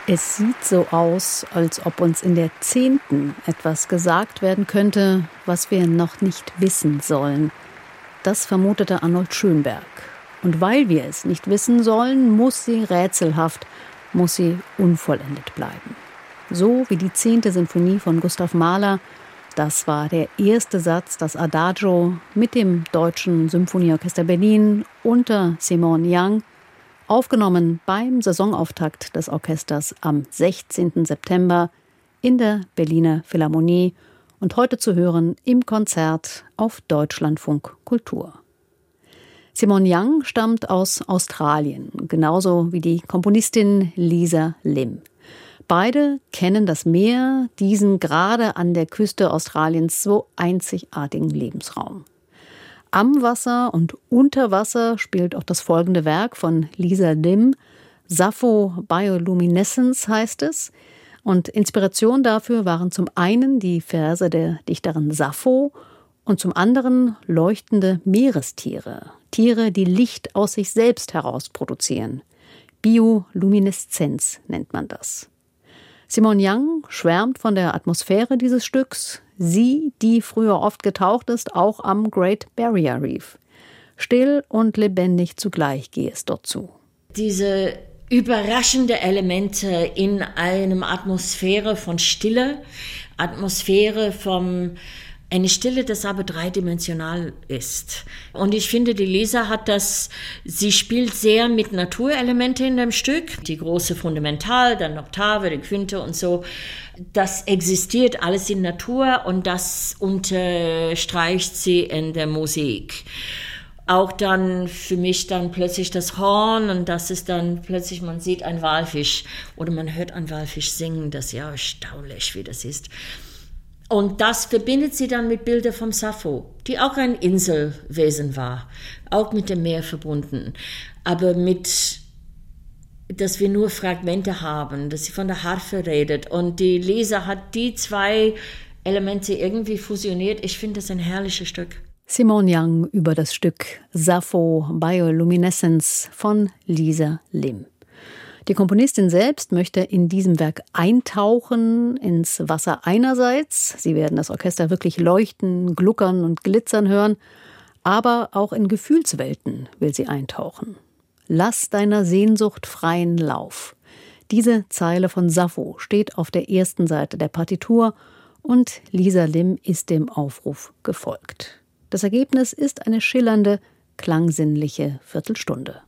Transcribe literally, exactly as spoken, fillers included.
Es sieht so aus, als ob uns in der zehnten etwas gesagt werden könnte, was wir noch nicht wissen sollen. Das vermutete Arnold Schönberg. Und weil wir es nicht wissen sollen, muss sie rätselhaft, muss sie unvollendet bleiben. So wie die zehnte Sinfonie von Gustav Mahler. Das war der erste Satz, das Adagio mit dem Deutschen Symphonieorchester Berlin unter Simone Young, aufgenommen beim Saisonauftakt des Orchesters am sechzehnten September in der Berliner Philharmonie und heute zu hören im Konzert auf Deutschlandfunk Kultur. Simone Young stammt aus Australien, genauso wie die Komponistin Lisa Lim. Beide kennen das Meer, diesen gerade an der Küste Australiens so einzigartigen Lebensraum. Am Wasser und unter Wasser spielt auch das folgende Werk von Lisa Lim. Sappho Bioluminescence heißt es. Und Inspiration dafür waren zum einen die Verse der Dichterin Sappho und zum anderen leuchtende Meerestiere. Tiere, die Licht aus sich selbst heraus produzieren. Biolumineszenz nennt man das. Simone Young schwärmt von der Atmosphäre dieses Stücks. Sie, die früher oft getaucht ist, auch am Great Barrier Reef. Still und lebendig zugleich gehe es dort zu. Diese überraschende Elemente in einer Atmosphäre von Stille, Atmosphäre vom Eine Stille, das aber dreidimensional ist. Und ich finde, die Lisa hat das, sie spielt sehr mit Naturelemente in dem Stück. Die große Fundamental, dann Oktave, die Quinte und so. Das existiert alles in Natur und das unterstreicht sie in der Musik. Auch dann für mich dann plötzlich das Horn und das ist dann plötzlich, man sieht einen Walfisch oder man hört einen Walfisch singen. Das ist ja erstaunlich, wie das ist. Und das verbindet sie dann mit Bildern vom Sappho, die auch ein Inselwesen war, auch mit dem Meer verbunden, aber mit, dass wir nur Fragmente haben, dass sie von der Harfe redet. Und die Lisa hat die zwei Elemente irgendwie fusioniert. Ich finde das ein herrliches Stück. Simone Young über das Stück Sappho Bioluminescence von Lisa Lim. Die Komponistin selbst möchte in diesem Werk eintauchen ins Wasser einerseits. Sie werden das Orchester wirklich leuchten, gluckern und glitzern hören. Aber auch in Gefühlswelten will sie eintauchen. Lass deiner Sehnsucht freien Lauf. Diese Zeile von Sappho steht auf der ersten Seite der Partitur und Lisa Lim ist dem Aufruf gefolgt. Das Ergebnis ist eine schillernde, klangsinnliche Viertelstunde.